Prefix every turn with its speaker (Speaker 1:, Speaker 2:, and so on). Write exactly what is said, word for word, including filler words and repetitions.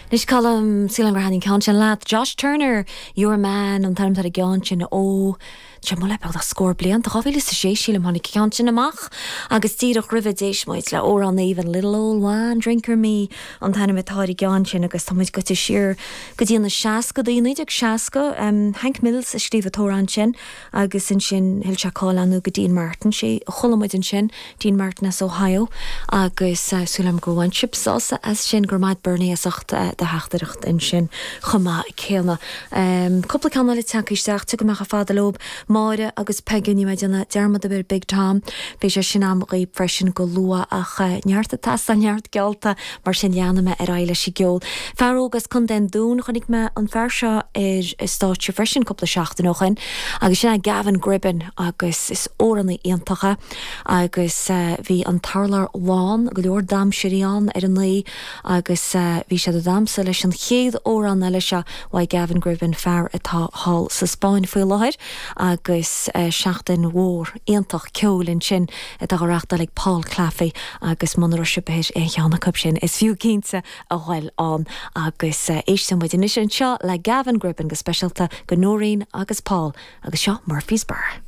Speaker 1: Nis colm sílan gur hanig count an lad Josh Turner, you're a man an tam a gaunchin ó Jamole pe a scór blian a chohí is sé sílam hánig counchin amach agus tíach rividéis muid le ó an even little old wine drinker me an tanna metáí gaunchin agus táid go sir go dtíana na seaca daoine ag seaca um, Hank Mills is scríbhtó an sin agus sin sin hilseáánú go Dean Martin sé cholamid an sin Dean Martin as Ohio agus uh, súlam gohain chipsása as sin gur maid burnaí aachta uh, de heachtareacht in sin chumá céalna. Um, Coppla canna le teachisteach tu goach a fadalób máire agus peganní me dena dermad a bir Big Tom bé sé sin am réib freisin go lua ach neartta tas a neart gelta mar sin leanana me ar eile si geol. Fearógus chun den dún chunig me an ferseo ar stáitse freisin coppla seachta nóchan agus sinna Gavin Gribbin agus is óranna iontacha agus bhí uh, an tarlar láin go leor dam siríán ar an lí agus bhí uh, sé a damsa leis an chéad óran eile se wa Gavin Gribbin fear atá hall sa Spáin foioi láir agus uh, seachtain mhór iontach ceolinn sin a goreachta le Paul Claffey agus manrose beir é cheanna cup sin is fiú cínta a bhil an agus uh, éis san muid in sin seo le Gavin Gribbin go specialta go Noreen agus Paul agus seo Murphy's Bar.